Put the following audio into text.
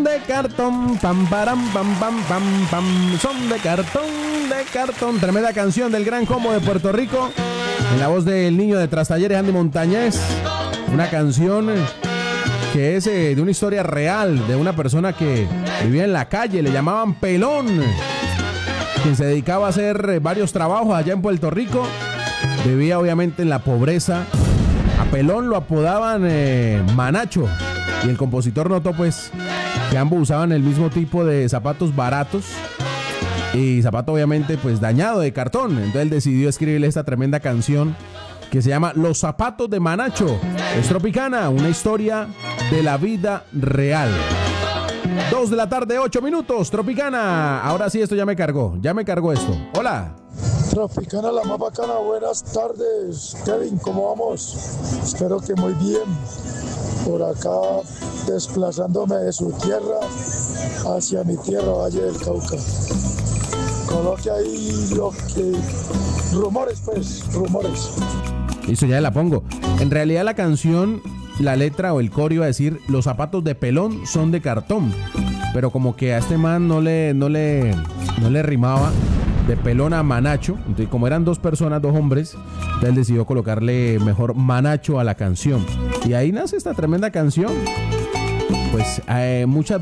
de cartón, pam, param, pam, pam, pam, pam. Son de cartón. Tremenda canción del Gran Combo de Puerto Rico, en la voz del niño de Trastalleres, Andy Montañez. Una canción que es de una historia real, de una persona que vivía en la calle, le llamaban Pelón, quien se dedicaba a hacer varios trabajos allá en Puerto Rico. Vivía obviamente en la pobreza. A Pelón lo apodaban Manacho, y el compositor notó pues que ambos usaban el mismo tipo de zapatos baratos y zapato obviamente pues dañado de cartón. Entonces él decidió escribirle esta tremenda canción que se llama Los zapatos de Manacho. Es Tropicana, una historia de la vida real. 2 de la tarde, 8 minutos, Tropicana. Ahora sí, esto ya me cargó esto. Hola. Tropicana, la más bacana, buenas tardes. Kevin, ¿cómo vamos? Espero que muy bien. Por acá, desplazándome de su tierra hacia mi tierra, Valle del Cauca. Coloque ahí lo que... rumores. Listo, ya la pongo. En realidad la canción, la letra o el coro iba a decir: los zapatos de Pelón son de cartón. Pero como que a este man no le rimaba de Pelón a Manacho. Entonces, como eran dos personas, dos hombres, entonces él decidió colocarle mejor Manacho a la canción. Y ahí nace esta tremenda canción. Pues muchas